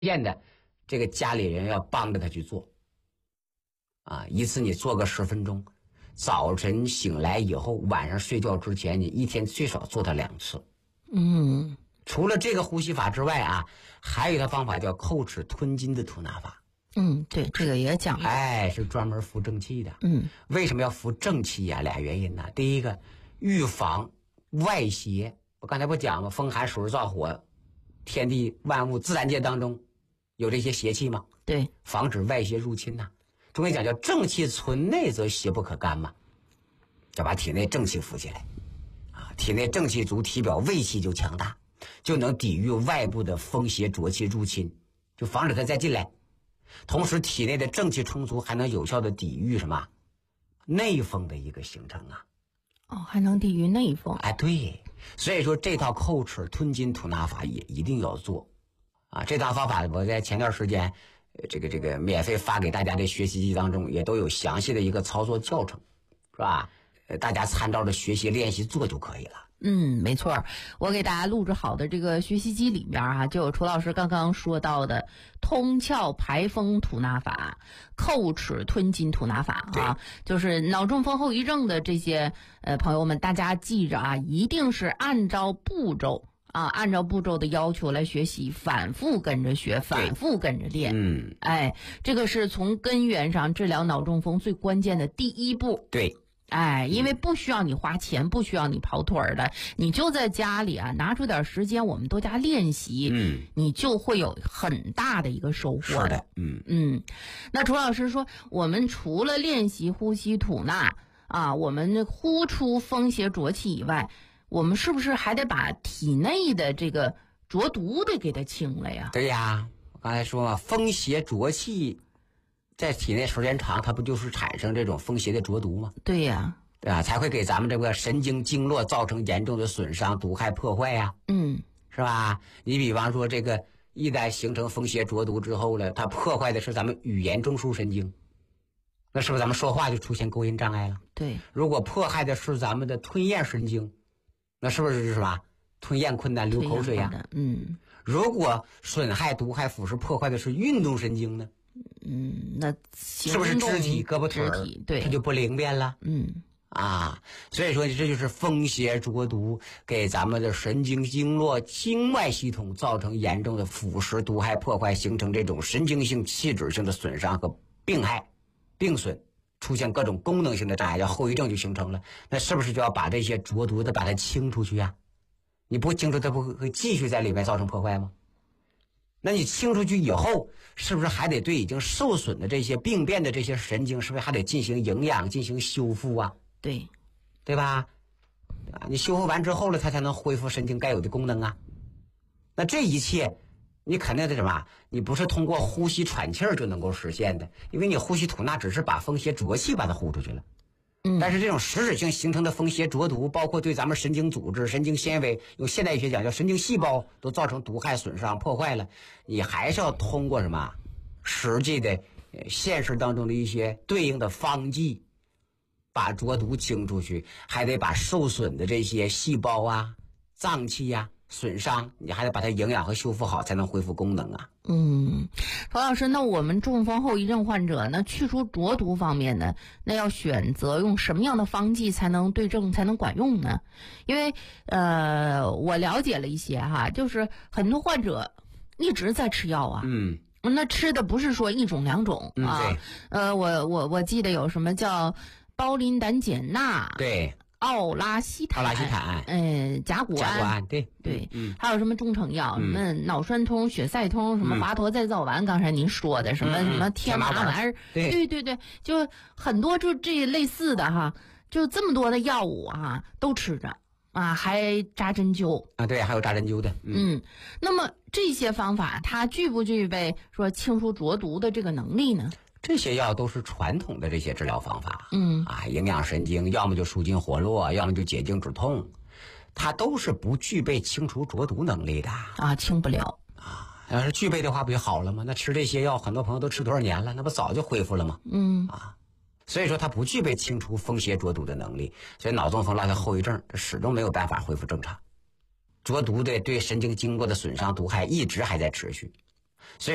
荐的这个家里人要帮着他去做啊，一次你做个10分钟，早晨醒来以后，晚上睡觉之前，你一天最少做它2次。除了这个呼吸法之外啊，还有一套方法叫叩齿吞金的吐纳法。 对，这个也讲了。 是专门扶正气的。为什么要扶正气呀？2原因呢。第一个，预防外邪。我刚才不讲吗？风寒暑热燥火，天地万物自然界当中有这些邪气吗？ 对， 防止外邪入侵呐。中医讲叫正气存内，则邪不可干嘛，要把体内正气扶起来啊，体内正气足，体表胃气就强大，就能抵御外部的风邪浊气入侵，就防止它再进来。同时体内的正气充足，还能有效的抵御什么内风的一个形成啊。 还能抵御内风。 对，所以说这套叩齿吞金吐纳法也一定要做啊。这套方法我在前段时间这个免费发给大家的学习机当中也都有详细的一个操作教程，是吧？大家参照着学习练习做就可以了。 没错，我给大家录制好的这个学习机里面就有楚老师刚刚说到的通窍排风吐纳法、叩齿吞金吐纳法就是脑中风后遗症的这些朋友们，大家记着一定是按照步骤的要求来学习，反复跟着学，反复跟着练。这个是从根源上治疗脑中风最关键的第一步。 对。 因为不需要你花钱，不需要你跑腿儿的，你就在家里拿出点时间，我们多加练习，你就会有很大的一个收获。 是的， 那楚老师说，我们除了练习呼吸吐纳我们呼出风邪浊气以外，我们是不是还得把体内的这个浊毒的给它清了呀？ 对呀，我刚才说嘛，风邪浊气在体内时间长，它不就是产生这种风邪的浊毒吗？ 对呀， 对吧？才会给咱们这个神经经络造成严重的损伤、毒害、破坏呀。是吧？你比方说这个一旦形成风邪浊毒之后了，它破坏的是咱们语言中枢神经，那是不是咱们说话就出现勾音障碍了？ 对。 如果迫害的是咱们的吞咽神经，那是不是什么吞咽困难、流口水呀？如果损害、毒害、腐蚀、破坏的是运动神经呢？ 那是不是肢体胳膊腿儿它就不灵便了？所以说这就是风邪浊毒给咱们的神经经络经脉系统造成严重的腐蚀、毒害、破坏，形成这种神经性器质性的损伤和病害、病损，出现各种功能性的障碍，叫后遗症就形成了。那是不是就要把这些浊毒的把它清出去呀？你不清除，它不会继续在里面造成破坏吗？那你清出去以后，是不是还得对已经受损的这些病变的这些神经，是不是还得进行营养、进行修复啊？对吧？你修复完之后了，它才能恢复神经该有的功能啊。那这一切，你肯定是什么？你不是通过呼吸喘气儿就能够实现的，因为你呼吸吐纳只是把风邪浊气把它呼出去了。但是这种实质性形成的风邪浊毒，包括对咱们神经组织、神经纤维，用现代医学讲叫神经细胞，都造成毒害、损伤、破坏了，你还是要通过什么实际的现实当中的一些对应的方剂，把浊毒清出去，还得把受损的这些细胞脏器损伤，你还得把它营养和修复好，才能恢复功能啊。 曹老师，那我们中风后遗症患者呢，去除浊毒方面呢，那要选择用什么样的方剂才能对症，才能管用呢？因为我了解了一些就是很多患者一直在吃药那吃的不是说1种2种我记得有什么叫胞磷胆碱钠， 对， 奥拉西坦，甲钴胺， 对， 还有什么中成药，什么脑栓通、血塞通，什么华佗再造丸，刚才您说的什么天麻丸儿，对，就很多就这类似的就这么多的药物都吃着还扎针灸对，还有扎针灸的。 那么这些方法它具不具备说清除浊毒的这个能力呢？ 这些药都是传统的这些治疗方法，营养神经，要么就舒筋活络，要么就解痉止痛，它都是不具备清除浊毒能力的清不了要是具备的话，不就好了吗？那吃这些药，很多朋友都吃多少年了，那不早就恢复了吗？所以说它不具备清除风邪浊毒的能力，所以脑中风落下后遗症，这始终没有办法恢复正常，浊毒的对神经经络的损伤、毒害一直还在持续。所以